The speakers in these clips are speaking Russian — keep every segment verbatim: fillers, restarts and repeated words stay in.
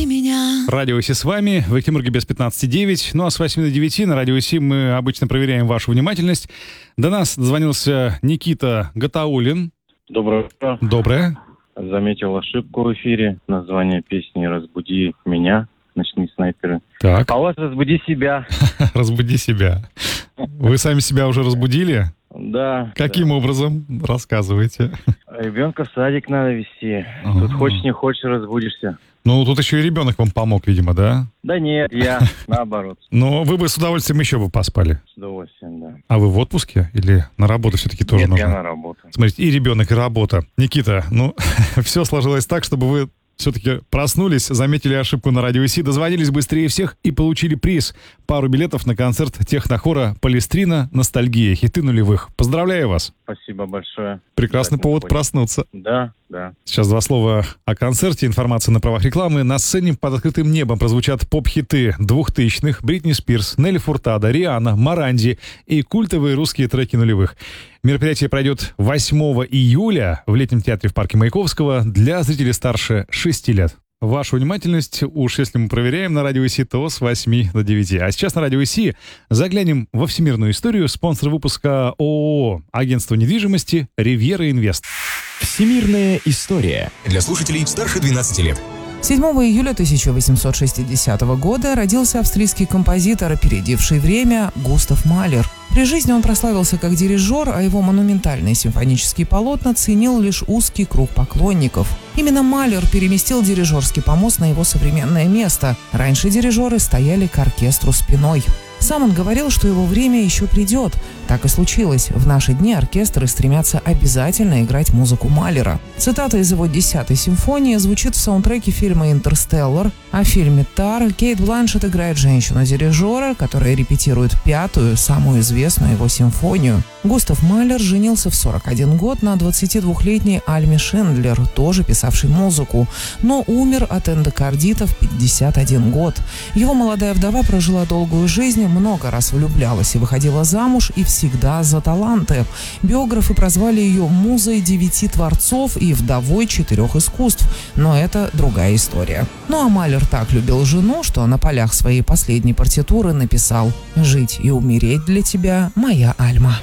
разбуди меня. Радио СИ с вами, в Екатеринбурге без пятнадцати девять. Ну а с восьми до девяти на Радио СИ мы обычно проверяем вашу внимательность. До нас дозвонился Никита Гатауллин. Доброе утро. Доброе. Заметил ошибку в эфире. Название песни «Разбуди меня», «Ночные снайперы». Так. А у вас «Разбуди себя». Разбуди себя. Вы сами себя уже разбудили? Да. Каким да. образом? Рассказывайте. Ребенка в садик надо вести. Ага. Тут хочешь не хочешь, разбудишься. Ну, тут еще и ребенок вам помог, видимо, да? Да нет, я наоборот. Но вы бы с удовольствием еще бы поспали. С удовольствием, да. А вы в отпуске или на работу все-таки тоже Нет, нужно? я на работу. Смотрите, и ребенок, и работа. Никита, ну, все сложилось так, чтобы вы все-таки проснулись, заметили ошибку на Радио СИ, дозвонились быстрее всех и получили приз. Пару билетов на концерт технохора «Палестрина. Ностальгия. Хиты нулевых». Поздравляю вас. Спасибо большое. Прекрасный повод проснуться. Да, да. Сейчас два слова о концерте, информация на правах рекламы. На сцене под открытым небом прозвучат поп-хиты двухтысячных, Бритни Спирс, Нелли Фуртадо, Риhanna, Моранди и культовые русские треки нулевых. Мероприятие пройдет восьмого июля в летнем театре в парке Маяковского для зрителей старше шести лет. Вашу внимательность, уж если мы проверяем на Радио СИ, то с восьми до девяти. А сейчас на Радио СИ заглянем во всемирную историю. Спонсор выпуска ООО «Агентство недвижимости» «Ривьера Инвест». Всемирная история для слушателей старше двенадцати лет. седьмого июля тысяча восемьсот шестидесятого года родился австрийский композитор, опередивший время, Густав Малер. При жизни он прославился как дирижер, а его монументальные симфонические полотна ценил лишь узкий круг поклонников. Именно Малер переместил дирижерский помост на его современное место. Раньше дирижеры стояли к оркестру спиной. Сам он говорил, что его время еще придет. Так и случилось. В наши дни оркестры стремятся обязательно играть музыку Малера. Цитата из его десятой симфонии звучит в саундтреке фильма «Интерстеллар». А в фильме «Тар» Кейт Бланшетт играет женщину-дирижера, которая репетирует пятую, самую известную его симфонию. Густав Малер женился в сорок один год на двадцатидвухлетней Альме Шиндлер, тоже писавшей музыку, но умер от эндокардита в пятьдесят один год. Его молодая вдова прожила долгую жизнь, много раз влюблялась и выходила замуж, и всегда за таланты. Биографы прозвали ее музой девяти творцов и вдовой четырех искусств, но это другая история. Ну а Малер так любил жену, что на полях своей последней партитуры написал: «Жить и умереть для тебя, моя Альма».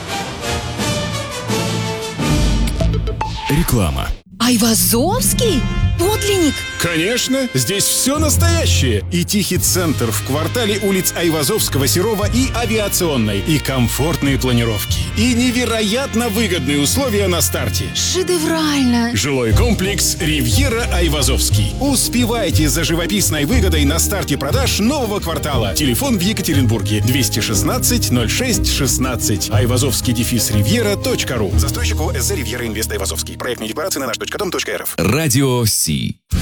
Реклама. Айвазовский? Подлинник? Конечно, здесь все настоящее. И тихий центр в квартале улиц Айвазовского, Серова и Авиационной. И комфортные планировки. И невероятно выгодные условия на старте. Шедеврально. Жилой комплекс «Ривьера Айвазовский». Успевайте за живописной выгодой на старте продаж нового квартала. Телефон в Екатеринбурге двести шестнадцать ноль шесть шестнадцать. Айвазовский дефис ривьера точка ру. Застройщик ООО «СЗ Ривьера Инвест Айвазовский». Проектные декларации на наш точка дом точка эр эф. Радио СИ.